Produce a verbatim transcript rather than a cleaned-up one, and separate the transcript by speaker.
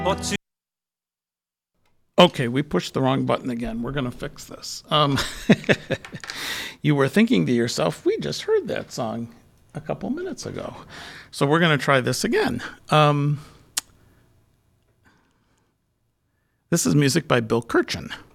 Speaker 1: Okay, we pushed the wrong button again. We're going to fix this. Um, you were thinking to yourself, we just heard that song a couple minutes ago. So we're going to try this again. Um, this is music by Bill Kirchen.